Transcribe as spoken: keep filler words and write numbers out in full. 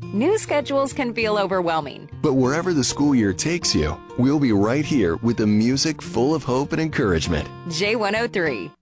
New schedules can feel overwhelming. But wherever the school year takes you, we'll be right here with the music full of hope and encouragement. J one oh three.